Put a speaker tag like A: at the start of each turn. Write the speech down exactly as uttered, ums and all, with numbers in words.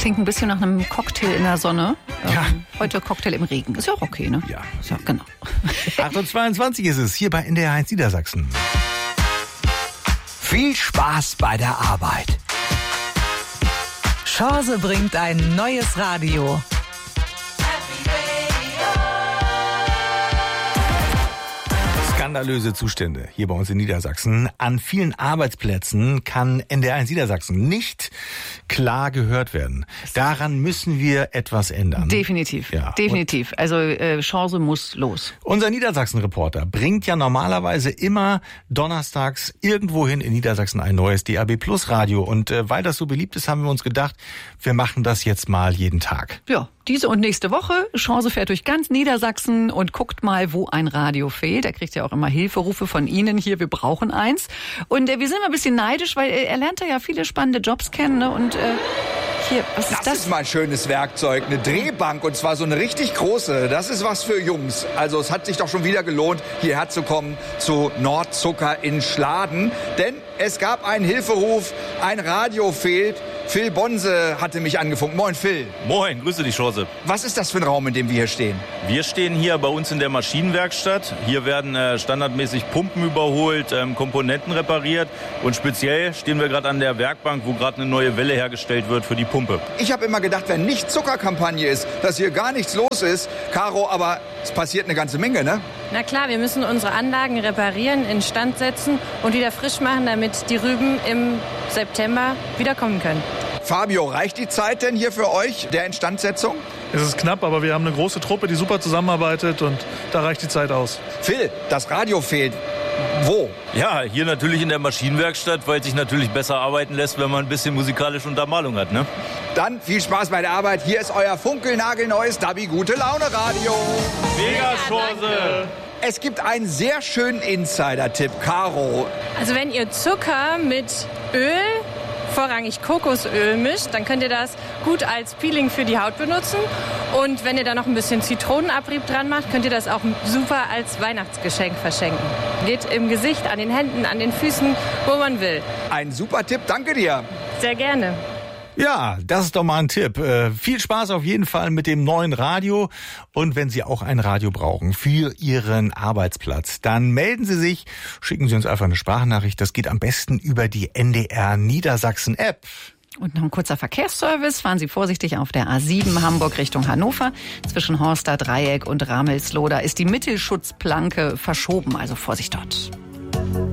A: Klingt ein bisschen nach einem Cocktail in der Sonne.
B: Ja.
A: Ähm, heute Cocktail im Regen. Ist ja auch okay, ne?
B: Ja.
A: Ja, genau.
B: acht Uhr zweiundzwanzig ist es, hier bei N D R eins Niedersachsen.
C: Viel Spaß bei der Arbeit.
D: Chance bringt ein neues Radio.
B: Skandalöse Zustände hier bei uns in Niedersachsen. An vielen Arbeitsplätzen kann N D R eins Niedersachsen nicht klar gehört werden. Daran müssen wir etwas ändern.
A: Definitiv,
B: Ja.
A: definitiv. Also äh, Chance muss los.
B: Unser Niedersachsen-Reporter bringt ja normalerweise immer donnerstags irgendwohin in Niedersachsen ein neues D A B Plus Radio. Und äh, weil das so beliebt ist, haben wir uns gedacht, wir machen das jetzt mal jeden Tag.
A: Ja, diese und nächste Woche. Chance fährt durch ganz Niedersachsen und guckt mal, wo ein Radio fehlt. Er kriegt ja auch immer Hilferufe von Ihnen hier. Wir brauchen eins. Und äh, wir sind immer ein bisschen neidisch, weil äh, er lernt ja viele spannende Jobs kennen. Ne? Und äh, hier, was ist
E: Das
A: das?
E: ist mal ein schönes Werkzeug, eine Drehbank, und zwar so eine richtig große. Das ist was für Jungs. Also es hat sich doch schon wieder gelohnt, hierher zu kommen zu Nordzucker in Schladen. Denn es gab einen Hilferuf, ein Radio fehlt. Phil Bonse hatte mich angefunkt. Moin Phil.
F: Moin, grüße dich, Chance.
E: Was ist das für ein Raum, in dem wir hier stehen?
F: Wir stehen hier bei uns in der Maschinenwerkstatt. Hier werden äh, standardmäßig Pumpen überholt, ähm, Komponenten repariert. Und speziell stehen wir gerade an der Werkbank, wo gerade eine neue Welle hergestellt wird für die Pumpe.
E: Ich habe immer gedacht, wenn nicht Zuckerkampagne ist, dass hier gar nichts los ist. Caro, aber es passiert eine ganze Menge, ne?
G: Na klar, wir müssen unsere Anlagen reparieren, instand setzen und wieder frisch machen, damit die Rüben im September wiederkommen können.
E: Fabio, reicht die Zeit denn hier für euch, der Instandsetzung?
H: Es ist knapp, aber wir haben eine große Truppe, die super zusammenarbeitet, und da reicht die Zeit aus.
E: Phil, das Radio fehlt. Wo?
F: Ja, hier natürlich in der Maschinenwerkstatt, weil sich natürlich besser arbeiten lässt, wenn man ein bisschen musikalische Untermalung hat, ne?
E: Dann viel Spaß bei der Arbeit. Hier ist euer funkelnagelneues Dabi Gute Laune Radio.
F: Mega Chance!
E: Es gibt einen sehr schönen Insider-Tipp, Caro.
G: Also wenn ihr Zucker mit Öl, vorrangig Kokosöl, mischt, dann könnt ihr das gut als Peeling für die Haut benutzen. Und wenn ihr da noch ein bisschen Zitronenabrieb dran macht, könnt ihr das auch super als Weihnachtsgeschenk verschenken. Geht im Gesicht, an den Händen, an den Füßen, wo man will.
E: Ein super Tipp, danke dir.
G: Sehr gerne.
B: Ja, das ist doch mal ein Tipp. Äh, viel Spaß auf jeden Fall mit dem neuen Radio. Und wenn Sie auch ein Radio brauchen für Ihren Arbeitsplatz, dann melden Sie sich, schicken Sie uns einfach eine Sprachnachricht. Das geht am besten über die N D R Niedersachsen App.
A: Und noch ein kurzer Verkehrsservice. Fahren Sie vorsichtig auf der A sieben Hamburg Richtung Hannover. Zwischen Horster Dreieck und Ramelsloh, da ist die Mittelschutzplanke verschoben. Also Vorsicht dort.